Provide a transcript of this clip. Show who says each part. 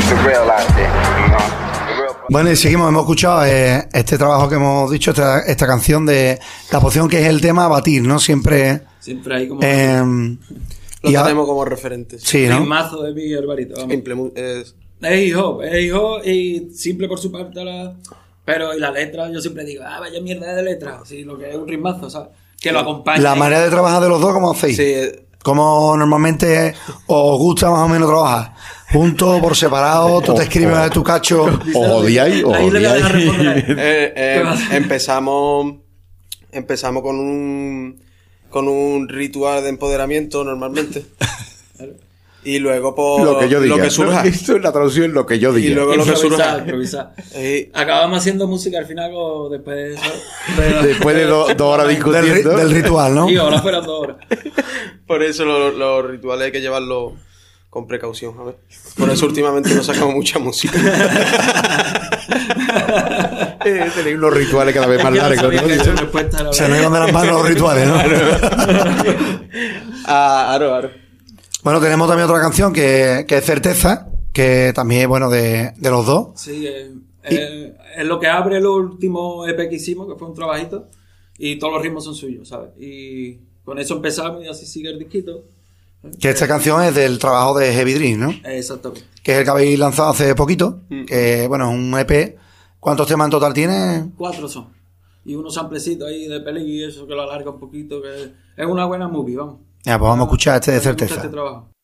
Speaker 1: the real out there, you know. The real.
Speaker 2: Bueno, y seguimos, hemos escuchado este trabajo que hemos dicho, esta canción de La Poción, que es el tema a batir, ¿no? Siempre
Speaker 3: hay como...
Speaker 4: Lo tenemos como referentes.
Speaker 2: Sí, ¿no?
Speaker 3: Un mazo de mi herbarito. Es hip hop y simple por su parte, pero y la letra, yo siempre digo, vaya mierda de letra, sí, lo que es un ritmazo, ¿sabes? Que lo acompaña.
Speaker 2: La manera de trabajar de los dos, ¿cómo hacéis?
Speaker 4: Sí.
Speaker 2: ¿Cómo normalmente os gusta más o menos trabajar? ¿Juntos, por separado? ¿Tú te escribes de tu cacho?
Speaker 5: ¿O odiáis?
Speaker 3: Ahí le voy a dejar responder.
Speaker 4: Empezamos con un ritual de empoderamiento normalmente. Y luego por
Speaker 5: lo que yo diga.
Speaker 4: Lo que surja.
Speaker 5: Esto es la traducción, lo que yo diga.
Speaker 4: Y luego lo que surja.
Speaker 3: Improvisar. Acabamos haciendo música al final después
Speaker 5: de 2 horas discutiendo.
Speaker 2: Del ritual, ¿no?
Speaker 3: Y ahora fueron 2 horas.
Speaker 4: Por eso los rituales hay que llevarlos con precaución, a ver. Por eso últimamente no sacamos mucha música.
Speaker 5: Tenéis unos rituales cada vez más largos, ¿no?
Speaker 2: Se nos iban de las manos los rituales, ¿no?
Speaker 4: Aro.
Speaker 2: Bueno, tenemos también otra canción que es Certeza, que también es, bueno, de los dos.
Speaker 3: Sí, es lo que abre el último EP que hicimos, que fue un trabajito, y todos los ritmos son suyos, ¿sabes? Y con eso empezamos y así sigue el disquito.
Speaker 2: Que esta canción es del trabajo de Heavy Dream, ¿no?
Speaker 3: Exactamente.
Speaker 2: Que es el que habéis lanzado hace poquito, que, bueno, es un EP. ¿Cuántos temas en total tiene?
Speaker 3: 4 son. Y unos samplecitos ahí de peli y eso que lo alarga un poquito, que es una buena movie, vamos.
Speaker 2: Ya, pues vamos a escuchar este de Certeza.
Speaker 3: Este trabajo.